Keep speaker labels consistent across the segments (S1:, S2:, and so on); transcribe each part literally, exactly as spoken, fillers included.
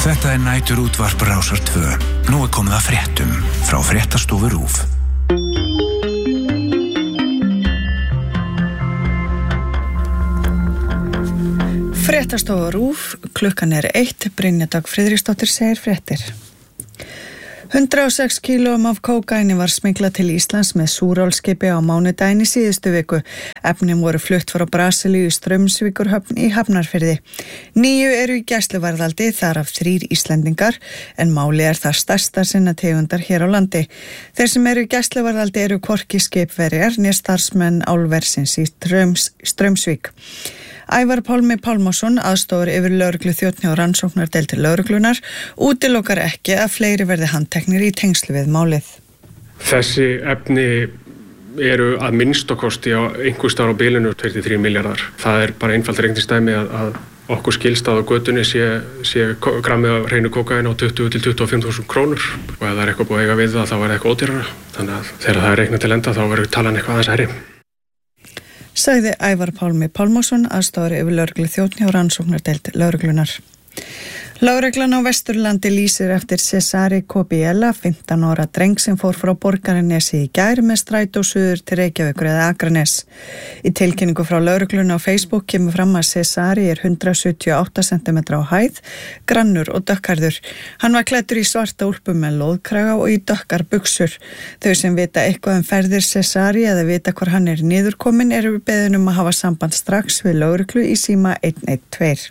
S1: Þetta er næturútvarp Rásar tvö. Nú er komið að fréttum frá fréttastofu RÚV.
S2: Fréttastofa RÚV, klukkan er eitt, Brynja Dögg Friðriksdóttir segir fréttir. hundrað og sex kílóum af kókaíni var smyglað til Íslands með súrálskipi á mánudaginn í síðustu viku. Efnin voru flutt frá Brasilíu í Straumsvíkurhöfn í Hafnarfirði. Níu eru í gæsluvarðhaldi, þar af þrír Íslendingar, en máli er það stærsta sinna tegundar hér á landi. Þeir sem eru í gæsluvarðhaldi eru hvorki skipverjar né starfsmenn álversins í Straums, Straumsvík. Ævar Pálmi Pálmason, aðstofur yfir lögreglu þjónn hjá rannsóknardeild lögreglunar, útilokar ekki að fleiri verði handteknir í tengslu við málið.
S3: Þessi efni eru að minnstakosti á einhvers staðar á bilinu tveir til þrír milljarðar. Það er bara einfalt reikningsdæmi að, að okkur skilst að á götunni sé, sé grammið af hreinu kókaín á tuttugu til tuttugu og fimm þúsund krónur og ef það er eitthvað búið að eiga við það þá er það eitthvað ódýrara. Þannig að þegar það er reiknað til enda þá verður talan eitthvað aðeins hærri.
S2: Sagði Ævar Pálmi Pálmason, aðstofur yfir lögreglu þjónn hjá rannsóknardeild lögreglunar. Lögreglan á Vesturlandi lýsir eftir Cesari Kobiela, fimmtán ára dreng sem fór frá Borgarnesi í gær með strætó suður til Reykjavíkur eða Akranes. Í tilkynningu frá lögreglunni á Facebook kemur fram að Cesari er hundrað sjötíu og átta sentimetra á hæð, grannur og dökkarður. Hann var klæddur í svarta úlpu með lóðkraga og í dökkar buxur. Þau sem vita eitthvað um ferðir Cesari eða vita hvar hann er niðurkominn eru beðin um að hafa samband strax við lögreglu í síma einn einn tveir.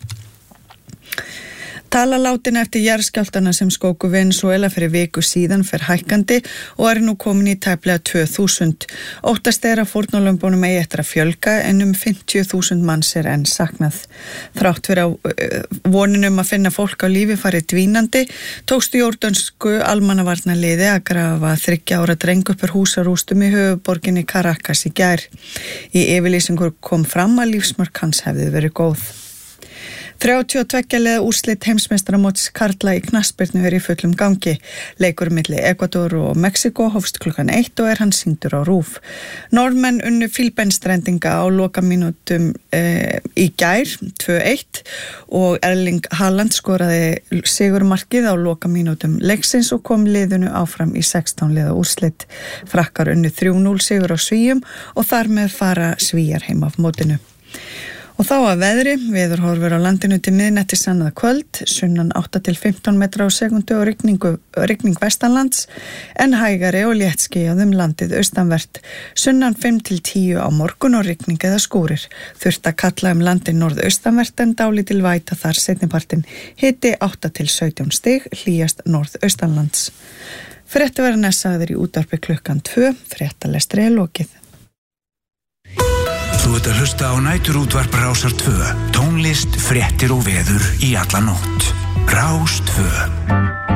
S2: Tala látin eftir jarðskjálftana sem skóku Venezuela fyrir viku síðan fer hækkandi og er nú komin í tæplega tvö þúsund. Óttast er að fórnarlömbunum eigi eftir að fjölga en um fimmtíu þúsund manns er enn saknað. Þrátt fyrir á voninum að finna fólk á lífi farið dvínandi, tókst jórdansku almannavarnarliði að grafa þriggja ára dreng upp úr húsarústum í höfuðborginni Caracas í gær. Í yfirlýsingu kom fram að lífsmörk hans hefði verið góð. þrjátíu og tveggja liða úrslit heimsmeistaramóts karla í knattspyrnu er í fullum gangi. Leikur milli Ekvador og Mexíkó hófst klukkan eitt og er hann sýndur á RÚV. Norðmenn unnu Fílbeinsstrendinga á lokamínútum e, í gær tvö eitt og Erling Haaland skoraði sigurmarkið á lokamínútum leiksins og kom liðinu áfram í sextán liða úrslit. Frakkar unnu þrjú núll sigur á Svíum og þar með fara Svíjar heim af mótinu. Og þá að veðri, veðurhorfur á landinu til miðnætti sannað kvöld, sunnan átta til fimmtán metra á sekundu og rigningu, rigning vestanlands, en hægari og léttskýjað um landið austanvert. Sunnan fimm til tíu á morgun og rigning eða skúrir. Þurft að kalla um landið norðaustanvert en dálítil væta þar seinnipartinn. Hiti átta til sautján stig, hlýjast norðaustanlands. Fréttaverðina sagðir í útvarpi klukkan tvö, fréttalestri er lokið.
S1: Þú ert að hlusta á næturútvarp Rásar tvö. Tónlist, fréttir og veður í alla nótt. Rás tvö.